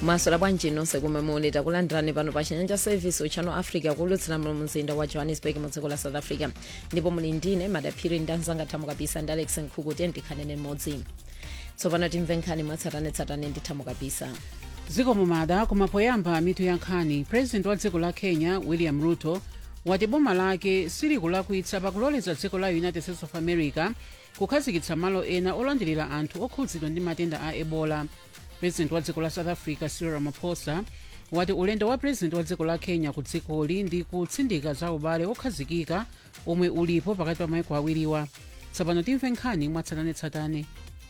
Masola bwanji nonse kumemoni takulandirani pano pa Chinyanja Service uchano Africa kulutsira mu mzinda wa Johannesburg mu dziko la South Africa. Ndipo muli ndine madaphiri ndanzanga thamu kabisa ndi Alex Nkhuku tendikhanene mmodzi. Tsopano timve nkhani mwatsatanetsatane ndi thamu kabisa. Dziko mumada kumapoyamba mitu ya nkhani. President wa dziko la Kenya William Ruto wati boma lake silikulakwitsa pakuloleza dziko la United States of America kukhazikitsa malo ena olandirira anthu okhudzidwa ndi matenda a Ebola. President wa dziko la South Africa Cyril Ramaphosa wati ulendo wa president wa dziko la Kenya ku dzikoli ndi kutsindika za ubale okhazikika omwe ulipo pakati pa maiko awiriwa. Tsopano timve nkhani mwatsatanetsatane.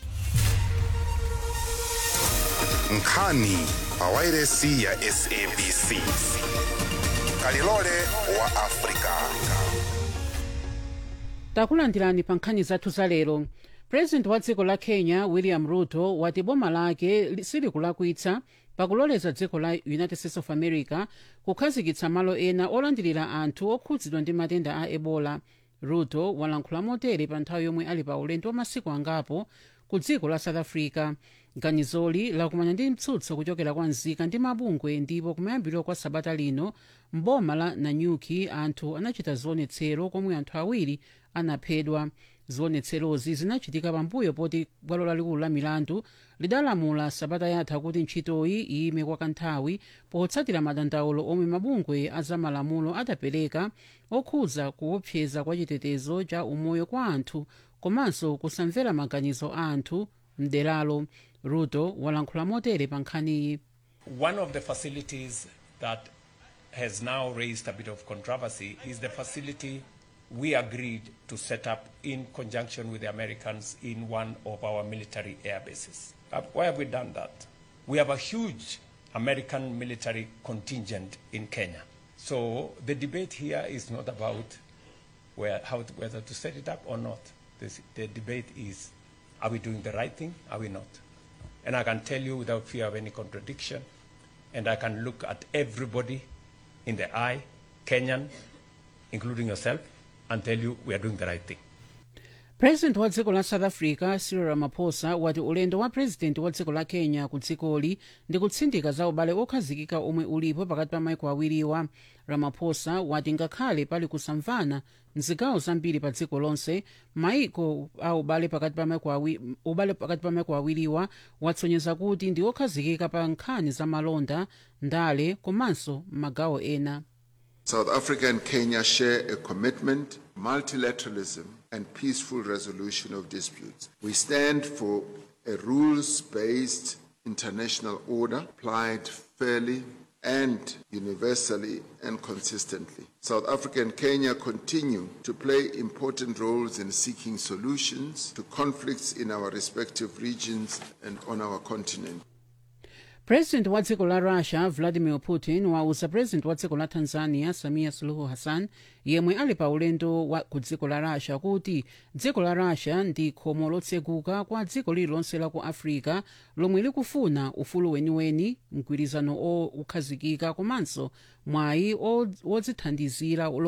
Nkhani pawairesi ya SABC. Kalilole wa Afrika. Takulandirani pa nkhani zathu za lero. President wa dziko la Kenya William Ruto wati boma lake silikulakwitsa pakuloleza dziko la United States of America kukhazikitsa malo ena olandirira anthu okhudzidwa ndi matenda a Ebola. Ruto walankhula motere pa nthawi yomwe ali pa ulendo wa masiku angapo ku dziko la South Africa. Ganizoli lakumana ndi mtsutso kuchokera kwa nzika ndi mabungwe ndipo kumayambiriro kwa sabata lino mboma la Nanyuki anthu anachita zionetsero komwe anthu awiri anaphedwa. Zionetserozi zinachitika pambuyo poti bwalo lalikulu la milandu lidalamula sabata yatha kuti ntchitoyi iyime kwa kanthawi potsatira madandaulo omwe mabungwe azamalamulo adapereka okhudza kuopseza kwa chitetezo cha umoyo kwa anthu komanso kusamvera maganizo a anthu mderalo. Ruto walankhula motere pa nkhaniyi. One of the facilities that has now raised a bit of controversy is the facility we agreed to set up in conjunction with the Americans in one of our military air bases. Why have we done that? We have a huge American military contingent in Kenya. So the debate here is not about whether to set it up or not. The debate is, are we doing the right thing? Are we not? And I can tell you without fear of any contradiction, and I can look at everybody in the eye, Kenyan, including yourself, and tell you we are doing the right thing. President wa dziko la South Africa Cyril Ramaphosa wati ulendo wa president wa dziko la Kenya ku dzikoli ndi kutsindika za ubale okhazikika omwe ulipo pakati pa maiko awiriwa. Ramaphosa wati ngakhale pali kusamvana nzigawo zambiri pa dziko lonse maiko a ubale pakati pa maiko awiriwa watsonyeza kuti ndi okhazikika pa nkhani za malonda ndale komanso magawo ena. South Africa and Kenya share a commitment, multilateralism, and peaceful resolution of disputes. We stand for a rules-based international order applied fairly and universally and consistently. South Africa and Kenya continue to play important roles in seeking solutions to conflicts in our respective regions and on our continent. President wa dziko la Russia Vladimir Putin wauza President wa dziko la Tanzania Samia Suluhu Hassan yemwe ali pa ulendo wa ku dziko la Russia kuti dziko la Russia ndi khomo lotseguka kwa dziko lililonse la ku Africa lomwe likufuna ufulu weniweni mgwirizano ukhazikika komanso mwayi wodzithandizira